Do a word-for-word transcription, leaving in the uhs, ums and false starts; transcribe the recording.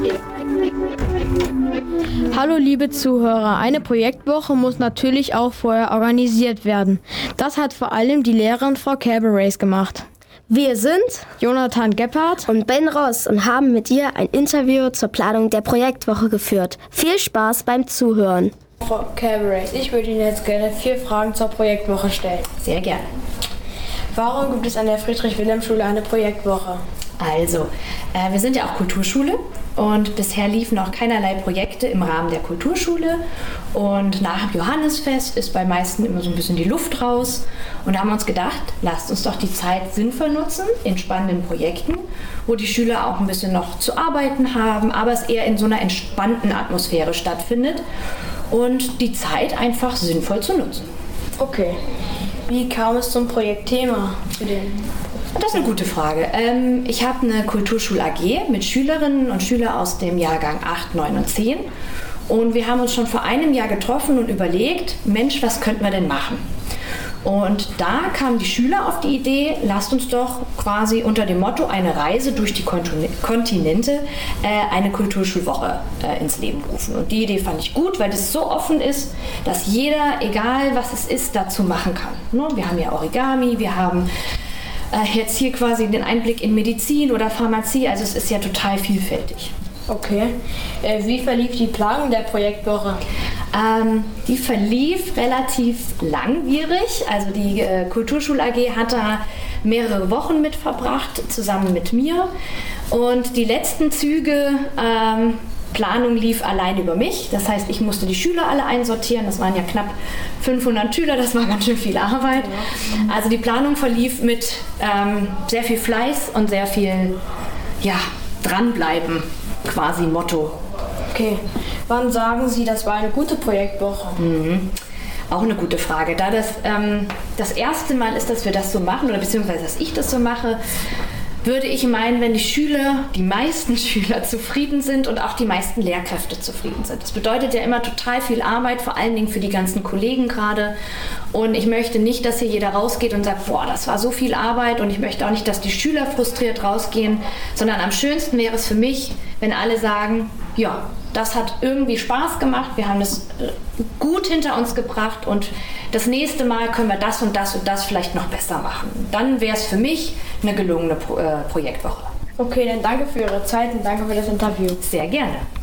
Hallo liebe Zuhörer, eine Projektwoche muss natürlich auch vorher organisiert werden. Das hat vor allem die Lehrerin Frau Cabarets gemacht. Wir sind Jonathan Gebhardt und Ben Ross und haben mit ihr ein Interview zur Planung der Projektwoche geführt. Viel Spaß beim Zuhören. Frau Cabarets, ich würde Ihnen jetzt gerne vier Fragen zur Projektwoche stellen. Sehr gerne. Warum gibt es an der Friedrich-Wilhelm-Schule eine Projektwoche? Also, äh, wir sind ja auch Kulturschule und bisher liefen auch keinerlei Projekte im Rahmen der Kulturschule. Und nach dem Johannisfest ist bei meisten immer so ein bisschen die Luft raus. Und da haben wir uns gedacht, lasst uns doch die Zeit sinnvoll nutzen in spannenden Projekten, wo die Schüler auch ein bisschen noch zu arbeiten haben, aber es eher in so einer entspannten Atmosphäre stattfindet und die Zeit einfach sinnvoll zu nutzen. Okay. Wie kam es zum Projektthema für den? Das ist eine gute Frage. Ähm, ich habe eine Kulturschul-A G mit Schülerinnen und Schülern aus dem Jahrgang acht, neun und zehn. Und wir haben uns schon vor einem Jahr getroffen und überlegt, Mensch, was könnten wir denn machen? Und da kamen die Schüler auf die Idee, lasst uns doch quasi unter dem Motto eine Reise durch die Kontinente äh, eine Kulturschulwoche äh, ins Leben rufen. Und die Idee fand ich gut, weil das so offen ist, dass jeder, egal was es ist, dazu machen kann. Ne? Wir haben ja Origami, wir haben äh, jetzt hier quasi den Einblick in Medizin oder Pharmazie, also es ist ja total vielfältig. Okay. Äh, wie verlief die Planung der Projektwoche? Ähm, die verlief relativ langwierig. Also die äh, Kulturschul-A G hat da mehrere Wochen mit verbracht, zusammen mit mir. Und die letzten Züge, ähm, Planung lief allein über mich. Das heißt, ich musste die Schüler alle einsortieren. Das waren ja knapp fünfhundert Schüler, das war ganz schön viel Arbeit. Also die Planung verlief mit ähm, sehr viel Fleiß und sehr viel ja, dranbleiben. Quasi Motto. Okay. Wann sagen Sie, das war eine gute Projektwoche? Mhm. Auch eine gute Frage. Da das ähm, das erste Mal ist, dass wir das so machen, oder beziehungsweise dass ich das so mache, würde ich meinen, wenn die Schüler, die meisten Schüler zufrieden sind und auch die meisten Lehrkräfte zufrieden sind. Das bedeutet ja immer total viel Arbeit, vor allen Dingen für die ganzen Kollegen gerade. Und ich möchte nicht, dass hier jeder rausgeht und sagt, boah, das war so viel Arbeit, und ich möchte auch nicht, dass die Schüler frustriert rausgehen, sondern am schönsten wäre es für mich, wenn alle sagen, ja, das hat irgendwie Spaß gemacht, wir haben das gut hinter uns gebracht und das nächste Mal können wir das und das und das vielleicht noch besser machen. Dann wäre es für mich eine gelungene Pro- äh, Projektwoche. Okay, dann danke für Ihre Zeit und danke für das Interview. Sehr gerne.